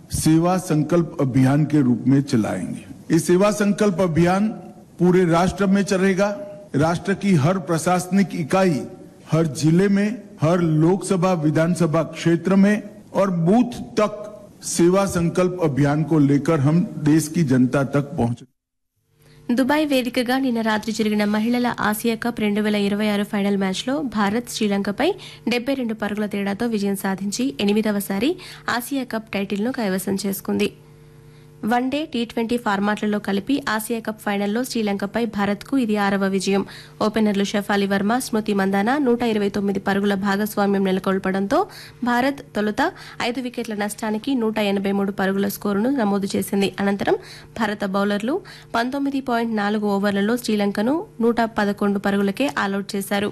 सेवा संकल्प अभियान के रूप में चलाएंगे। ये सेवा संकल्प अभियान पूरे राष्ट्र में चलेगा। राष्ट्र की हर प्रशासनिक इकाई, हर जिले में, हर लोकसभा विधानसभा क्षेत्र में और बूथ तक सेवा संकल्प अभियान को लेकर हम देश की जनता तक पहुंचे। దుబాయ్ వేదికగా నిన్న రాత్రి జరిగిన మహిళల ఆసియా కప్ 2026 ఫైనల్ మ్యాచ్లో భారత్ శ్రీలంకపై 72 పరుగుల తేడాతో విజయం సాధించి 8వసారి ఆసియా కప్ టైటిల్ను కైవసం చేసుకుంది. వన్డే టీ20 ఫార్మాట్లలో కలిపి ఆసియా కప్ ఫైనల్లో శ్రీలంకపై భారత్కు ఇది 6వ విజయం. ఓపెనర్లు షఫాలి వర్మ, స్మృతి మందాన 129 పరుగుల భాగస్వామ్యం నెలకొల్పడంతో భారత్ తొలుత 5 వికెట్ల నష్టానికి 183 పరుగుల స్కోరును నమోదు చేసింది. అనంతరం భారత బౌలర్లు 19.4 ఓవర్లలో శ్రీలంకను 111 పరుగులకే ఆలౌట్ చేశారు.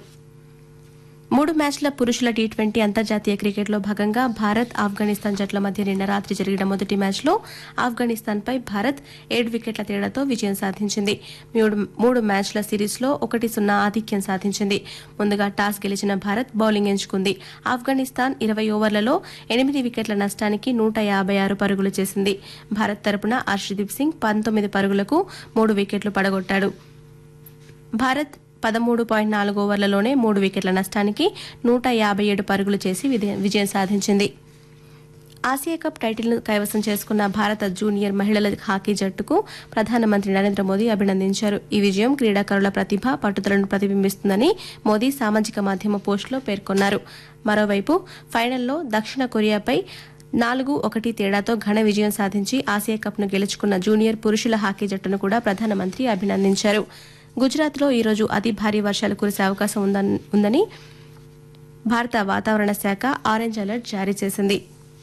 3 మ్యాచ్ల పురుషుల టీ20 అంతర్జాతీయ క్రికెట్లో భాగంగా భారత్ ఆఫ్ఘనిస్తాన్ జట్ల మధ్య నిన్న రాత్రి జరిగిన మొదటి మ్యాచ్లో ఆఫ్ఘనిస్తాన్పై భారత్ 7 వికెట్ల తేడాతో విజయం సాధించింది. 3 మ్యాచ్ల సిరీస్లో 1-0 ఆధిక్యం సాధించింది. ముందుగా టాస్ గెలిచిన భారత్ బౌలింగ్ ఎంచుకుంది. ఆఫ్ఘనిస్తాన్ 20 ఓవర్లలో 8 వికెట్ల నష్టానికి 156 పరుగులు చేసింది. భారత్ తరపున హర్షదీప్ సింగ్ 19 పరుగులకు 3 వికెట్లు పడగొట్టాడు. భారత్ 13.4 ఓవర్లలోనే 3 వికెట్ల నష్టానికి 157 పరుగులు చేసి విజయం సాధించింది. ఆసియా కప్ టైటిల్ను కైవసం చేసుకున్న భారత జూనియర్ మహిళల హాకీ జట్టుకు ప్రధానమంత్రి నరేంద్ర మోదీ అభినందించారు. ఈ విజయం క్రీడాకారుల ప్రతిభ, పట్టుదలను ప్రతిబింబిస్తుందని మోదీ సామాజిక మాధ్యమ పోస్టులో పేర్కొన్నారు. మరోవైపు ఫైనల్లో దక్షిణ కొరియాపై 4-1 తేడాతో ఘన విజయం సాధించి ఆసియా కప్ను గెలుచుకున్న జూనియర్ పురుషుల హాకీ జట్టును కూడా ప్రధానమంత్రి అభినందించారు. గుజరాత్లో ఈరోజు అతి భారీ వర్షాలు కురిసే అవకాశం ఉందని భారత వాతావరణ శాఖ ఆరెంజ్ అలర్ట్ జారీ చేసింది.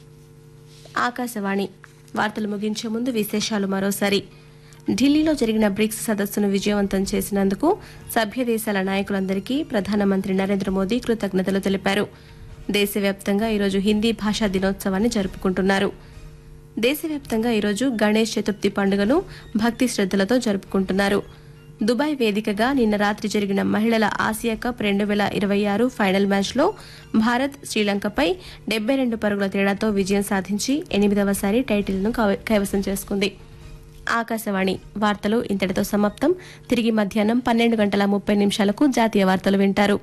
ఆకాశవాణి వార్తలు ముగించే ముందు విశేషాలు మరోసారి. ఢిల్లీలో జరిగిన బ్రిక్స్ సదస్సును విజయవంతం చేసినందుకు సభ్య దేశాల నాయకులందరికీ ప్రధానమంత్రి నరేంద్ర మోదీ కృతజ్ఞతలు తెలిపారు. దేశవ్యాప్తంగా ఈరోజు హిందీ భాషా దినోత్సవాన్ని జరుపుకుంటున్నారు. దేశవ్యాప్తంగా ఈరోజు గణేష్ చతుర్థి పండుగను భక్తి శ్రద్దలతో జరుపుకుంటున్నారు. దుబాయ్ వేదికగా నిన్న రాత్రి జరిగిన మహిళల ఆసియా కప్ 2026 ఫైనల్ మ్యాచ్లో భారత్ శ్రీలంకపై 72 పరుగుల తేడాతో విజయం సాధించి 8వసారి టైటిల్ను కైవసం చేసుకుంది. ఆకాశవాణి వార్తలు ఇంతటితో సమాప్తం. తిరిగి మధ్యాహ్నం 12:30 జాతీయ వార్తలు వింటారు.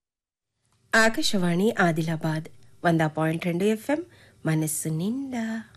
ఆకాశవాణి ఆదిలాబాద్ 100.2 FM మనస్సు నిండా.